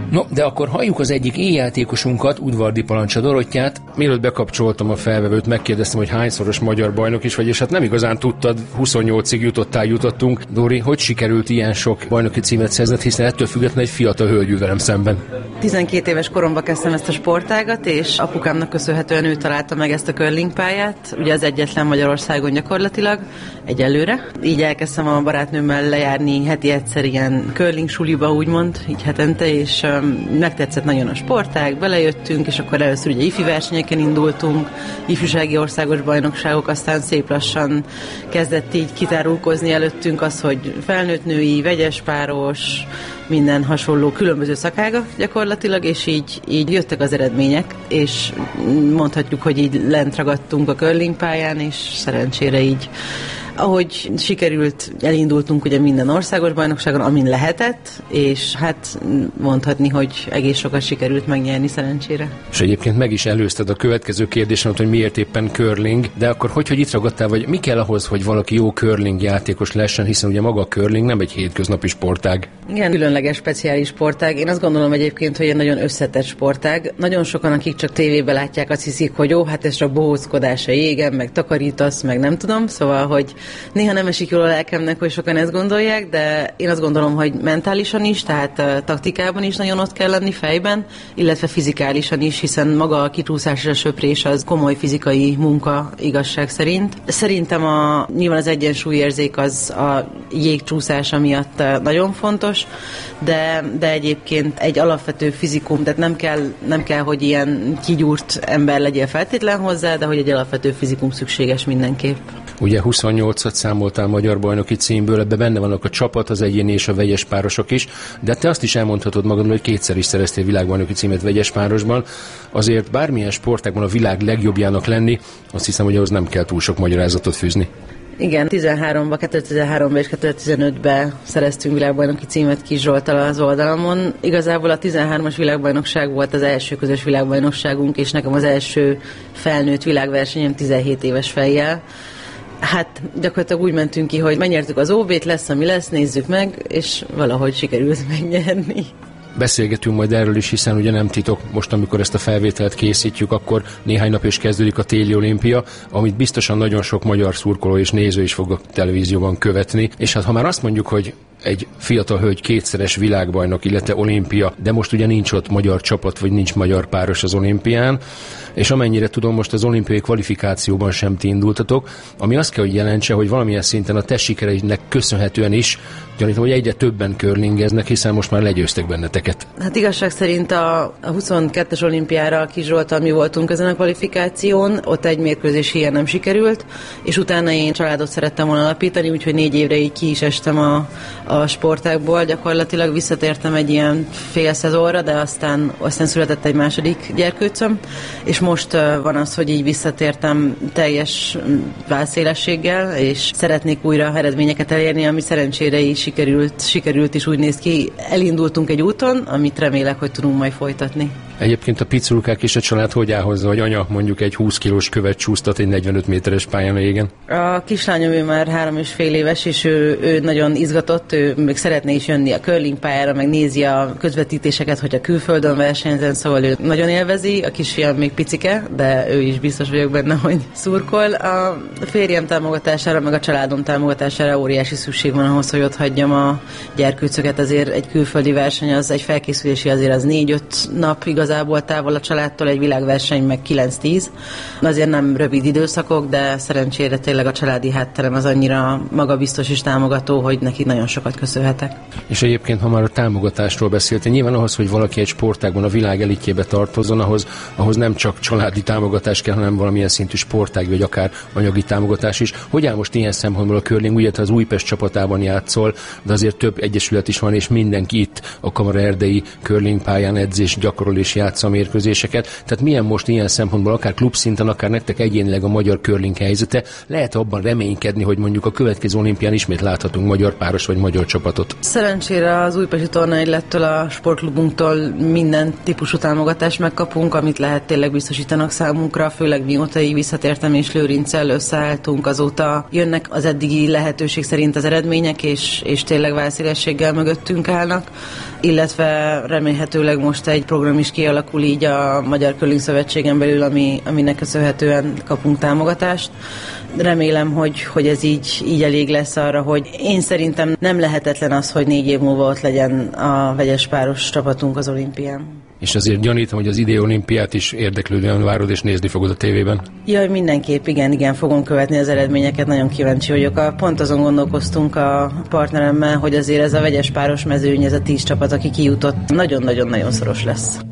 No, de akkor halljuk az egyik éjjátékosunkat, Udvardi Parancsa Dorottyát. Mielőtt bekapcsoltam a felvevőt, megkérdeztem, hogy hányszoros magyar bajnok is vagy, és hát nem igazán tudtad, 28-ig jutottunk. Dori, hogy sikerült ilyen sok bajnoki címet szerzned, hiszen ettől függetlenül egy fiatal hölgyű velem szemben? 12 éves koromban kezdtem ezt a sportágat, és apukámnak köszönhetően ő találta meg ezt a curling pályát, ugye az egyetlen Magyarországon gyakorlatilag, egyelőre. Így elkezdtem a barátnőmmel lejárni heti egyszer ilyen curling suliba, úgymond, így hetente, és megtetszett nagyon a sportág, belejöttünk, és akkor először ugye ifi versenyeken indultunk, ifjúsági országos bajnokságok, aztán szép lassan kezdett így kitárulkozni előttünk az, hogy felnőtt női, vegyes páros, minden hasonló különböző szakága gyakorlatilag, és így jöttek az eredmények, és mondhatjuk, hogy így lent ragadtunk a curling pályán, és szerencsére így ahogy sikerült, elindultunk ugye minden országos bajnokságon, amin lehetett, és hát mondhatni, hogy egész sokat sikerült megnyerni szerencsére. És egyébként meg is előzted a következő kérdésemet, hogy miért éppen curling, de akkor hogy itt ragadtál, vagy mi kell ahhoz, hogy valaki jó curling játékos lehessen, hiszen ugye maga a curling nem egy hétköznapi sportág. Igen, különleges, speciális sportág. Én azt gondolom egyébként, hogy egy nagyon összetett sportág. Nagyon sokan, akik csak tévében látják, azt hiszik, hogy jó, hát ez csak bohóckodás a jégen, meg takarítasz, meg nem tudom, szóval, hogy néha nem esik jól a lelkemnek, hogy sokan ezt gondolják, de én azt gondolom, hogy mentálisan is, tehát taktikában is nagyon ott kell lenni fejben, illetve fizikálisan is, hiszen maga a kicsúszás és a söprés az komoly fizikai munka igazság szerint. Szerintem nyilván az egyensúlyérzék az a jégcsúszása miatt nagyon fontos, de egyébként egy alapvető fizikum, tehát nem kell, hogy ilyen kigyúrt ember legyél feltétlen hozzá, de hogy egy alapvető fizikum szükséges mindenképp. Ugye 28-at számoltál magyar bajnoki címből, ebben benne vannak a csapat, az egyéni és a vegyes párosok is, de te azt is elmondhatod magadról, hogy kétszer is szereztél világbajnoki címet vegyes párosban. Azért bármilyen sportágban a világ legjobbjának lenni, azt hiszem, hogy ahhoz nem kell túl sok magyarázatot fűzni. Igen, 2013-ban és 2015-ben szereztünk világbajnoki címet Kis Zsolttal az oldalamon. Igazából a 13-as világbajnokság volt az első közös világbajnokságunk, és nekem az első felnőtt világversenyem 17 éves fejjel. Hát gyakorlatilag úgy mentünk ki, hogy megnyertük az OB-t, lesz, ami lesz, nézzük meg, és valahogy sikerült megnyerni. Beszélgetünk majd erről is, hiszen ugye nem titok, most amikor ezt a felvételt készítjük, akkor néhány nap is kezdődik a téli olimpia, amit biztosan nagyon sok magyar szurkoló és néző is fog a televízióban követni, és hát ha már azt mondjuk, hogy egy fiatal hölgy kétszeres világbajnok, illetve olimpia, de most ugye nincs ott magyar csapat, vagy nincs magyar páros az olimpián, és amennyire tudom, most az olimpiai kvalifikációban sem ti indultatok, ami azt kell, hogy jelentse, hogy valamilyen szinten a te sikereinek köszönhetően is, gyanítom, hogy egyre többen curlingeznek, hiszen most már legyőztek benneteket. Hát igazság szerint a 22-es olimpiára Kis Zsolttal mi voltunk ezen a kvalifikáción, ott egy mérkőzés ilyen nem sikerült, és utána én családot szerettem volna alapítani, úgyhogy 4 évre így ki is estem a sportágból, gyakorlatilag visszatértem egy ilyen fél szezonra, de aztán született egy második gyerkőcöm, és most van az, hogy így visszatértem teljes válszélességgel, és szeretnék újra eredményeket elérni, ami szerencsére is sikerült is úgy néz ki. Elindultunk egy úton, amit remélek, hogy tudunk majd folytatni. Egyébként a piculkák és a család hogy áll hozzá, hogy anya mondjuk egy 20 kilós követ csúsztat egy 45 méteres pályán a jégen? A kislányom ő már 3,5 éves, és ő nagyon izgatott, ő még szeretné is jönni a curling pályára, meg nézi a közvetítéseket, hogy a külföldön versenyzen, szóval ő nagyon élvezi, a kisfiam még picike, de ő is biztos vagyok benne, hogy szurkol. A férjem támogatására, meg a családom támogatására óriási szükség van ahhoz, hogy ott hagyjam a gyerkőcöket, azért egy külföldi verseny, az egy felkészülési, azért az 4-5 nap igazából távol a családtól, egy világverseny meg 9-10. Azért nem rövid időszakok, de szerencsére tényleg a családi hátterem az annyira magabiztos és támogató, hogy neki nagyon sokat köszönhetek. És egyébként, ha már a támogatásról beszéltél, nyilván ahhoz, hogy valaki egy sportágban a világ elitjébe tartozzon, ahhoz nem csak családi támogatás kell, hanem valamilyen szintű sportági vagy akár anyagi támogatás is. Hogy áll most ilyen szempontból a curling? Ugye te az Újpest csapatában játszol, de azért több egyesület is van, és mindenki itt a Kamara erdei curling pályán edzés, gyakorol és játsza a mérkőzéseket. Tehát milyen most ilyen szempontból, akár klubszinten, akár nektek egyénileg a magyar curling helyzete? Lehet abban reménykedni, hogy mondjuk a következő olimpián ismét láthatunk magyar páros vagy magyar csapatot? Szerencsére az Újpesti Tornaegylettől, a sportklubunktól minden típusú támogatást megkapunk, amit lehet, tényleg biztosítanak számunkra, főleg mióta így visszatértem és Lőrinccel összeálltunk, azóta jönnek az eddigi lehetőség szerint az eredmények, és tényleg válszélességgel mögöttünk állnak. illetve remélhetőleg most egy program is kialakul így a Magyar Curling Szövetségen belül, aminek köszönhetően kapunk támogatást. Remélem, hogy ez így elég lesz arra, hogy én szerintem nem lehetetlen az, hogy 4 év múlva ott legyen a vegyes páros csapatunk az olimpián. És azért gyanítom, hogy az idei olimpiát is érdeklődően várod és nézni fogod a tévében. Jaj, mindenképp, igen, fogom követni az eredményeket, nagyon kíváncsi vagyok. Pont azon gondolkoztunk a partneremmel, hogy azért ez a vegyes páros mezőny, ez a 10 csapat, aki kijutott, nagyon-nagyon-nagyon szoros lesz.